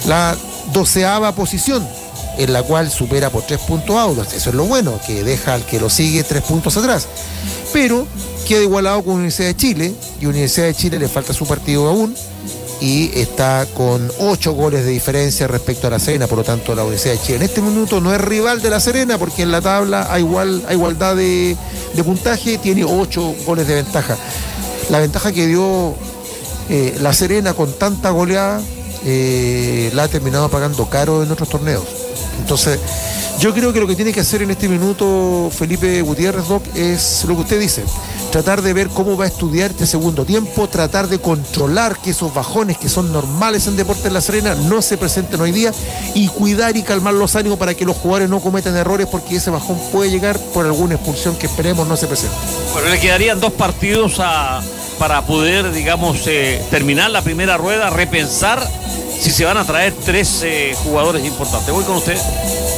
la 12ª posición, en la cual supera por 3 puntos a Audax. Eso es lo bueno, que deja al que lo sigue 3 puntos atrás. Pero queda igualado con Universidad de Chile, y Universidad de Chile le falta su partido aún, y está con 8 goles de diferencia respecto a La Serena. Por lo tanto, la Universidad de Chile en este minuto no es rival de La Serena, porque en la tabla hay igualdad de puntaje, tiene 8 goles de ventaja. La ventaja que dio La Serena con tanta goleada la ha terminado pagando caro en otros torneos. Entonces, yo creo que lo que tiene que hacer en este minuto Felipe Gutiérrez, Doc, es lo que usted dice: tratar de ver cómo va a estudiar este segundo tiempo, tratar de controlar que esos bajones que son normales en Deportes La Serena no se presenten hoy día, y cuidar y calmar los ánimos para que los jugadores no cometan errores, porque ese bajón puede llegar por alguna expulsión que esperemos no se presente. Bueno, le quedarían 2 partidos para poder, digamos, terminar la primera rueda, repensar si se van a traer 3 jugadores importantes. Voy con usted.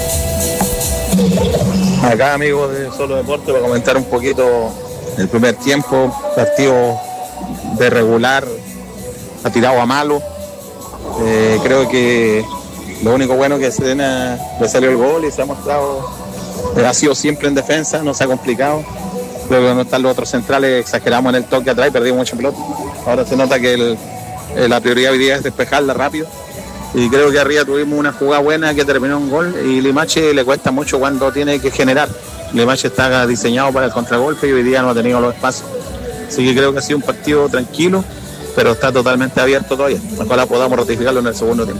Acá, amigos de Solo Deporte, para comentar un poquito el primer tiempo. Partido de regular, ha tirado a malo. Creo que lo único bueno que a Serena le salió el gol y se ha mostrado, ha sido siempre en defensa, no se ha complicado. Creo que no están los otros centrales, exageramos en el toque atrás y perdimos mucha pelota. Ahora se nota que la prioridad hoy día es despejarla rápido. Y creo que arriba tuvimos una jugada buena que terminó en gol, y Limache le cuesta mucho cuando tiene que generar. Limache está diseñado para el contragolpe y hoy día no ha tenido los espacios. Así que creo que ha sido un partido tranquilo, pero está totalmente abierto todavía. Ojalá podamos ratificarlo en el segundo tiempo.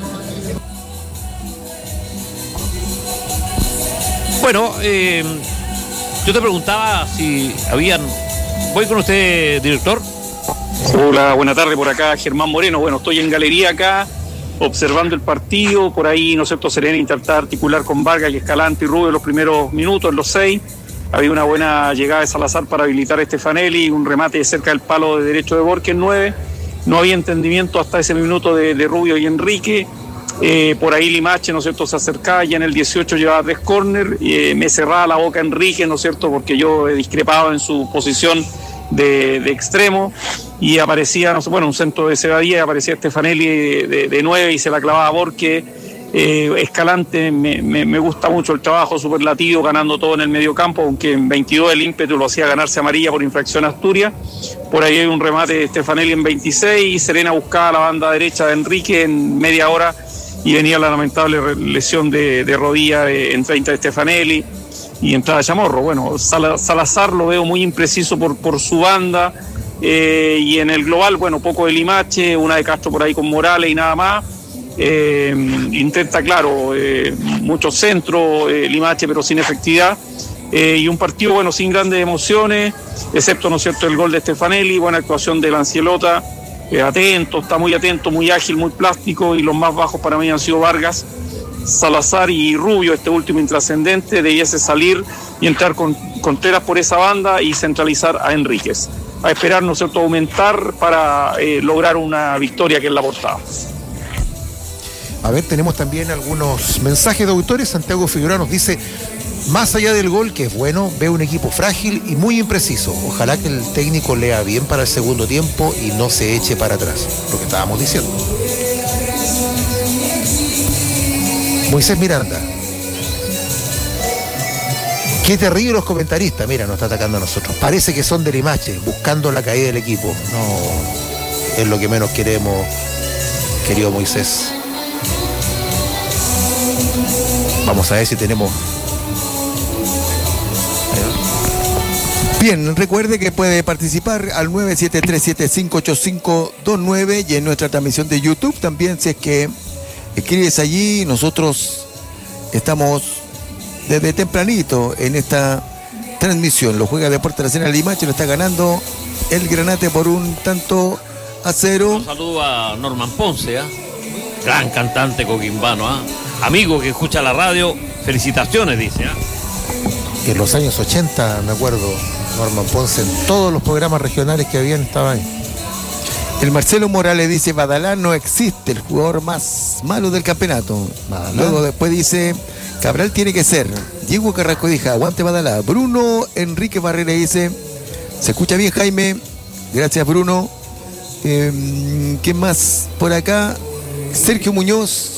Bueno, yo te preguntaba si habían... Voy con usted, director. Hola, buena tarde, por acá Germán Moreno. Bueno, estoy en galería acá, observando el partido. Por ahí, ¿no es cierto?, Serena intenta articular con Vargas y Escalante y Rubio en los primeros minutos, en los 6. Había una buena llegada de Salazar para habilitar a Stefanelli, un remate cerca del palo de derecho de Borges en 9. No había entendimiento hasta ese minuto de Rubio y Enrique. Por ahí Limache, ¿no es cierto?, se acercaba, ya en el 18 llevaba 3 córner. Me cerraba la boca Enrique, ¿no es cierto?, porque yo he discrepado en su posición de extremo, y aparecía, no sé, bueno, un centro de Cebadía, aparecía Stefanelli de 9 y se la clavaba a Borges. Escalante, me gusta mucho el trabajo superlativo, ganando todo en el medio campo, aunque en 22 el ímpetu lo hacía ganarse amarilla por infracción a Asturias. Por ahí hay un remate de Stefanelli en 26, Serena buscaba la banda derecha de Enrique en media hora y venía la lamentable lesión de rodilla en 30 de Stefanelli y entrada Chamorro. Bueno, Salazar lo veo muy impreciso por su banda, y en el global, bueno, poco de Limache, una de Castro por ahí con Morales y nada más. Intenta, claro, muchos centros, Limache, pero sin efectividad, y un partido, bueno, sin grandes emociones, excepto, ¿no es cierto?, el gol de Stefanelli, buena actuación de Lancielota, atento, está muy atento, muy ágil, muy plástico, y los más bajos para mí han sido Vargas, Salazar y Rubio, este último intrascendente. Debiese salir y entrar con Contreras por esa banda y centralizar a Enríquez. A esperar, ¿no es cierto?, aumentar para lograr una victoria, que es la portada. A ver, tenemos también algunos mensajes de autores. Santiago Figueroa nos dice: más allá del gol, que es bueno, veo un equipo frágil y muy impreciso. Ojalá que el técnico lea bien para el segundo tiempo y no se eche para atrás. Lo que estábamos diciendo. Moisés Miranda: qué terrible los comentaristas. Mira, nos está atacando a nosotros. Parece que son de Limache, buscando la caída del equipo. No, es lo que menos queremos, querido Moisés. Vamos a ver si tenemos... Bien, recuerde que puede participar al 973758529 y en nuestra transmisión de YouTube también, si es que escribes allí. Nosotros estamos desde tempranito en esta transmisión. Lo juega Deportes La Serena Limache, lo está ganando el Granate por 1-0. Un saludo a Norman Ponce, gran cantante coquimbano, amigo que escucha la radio, felicitaciones, dice. En los años 80, me acuerdo, Norman Ponce en todos los programas regionales que habían estaba ahí. El Marcelo Morales dice: Badalá no existe, el jugador más malo del campeonato. Badalá. Luego después dice: Cabral tiene que ser. Diego Carrasco dice: aguante Badalá. Bruno Enrique Barrera dice: se escucha bien, Jaime. Gracias, Bruno. ¿Qué más por acá? Sergio Muñoz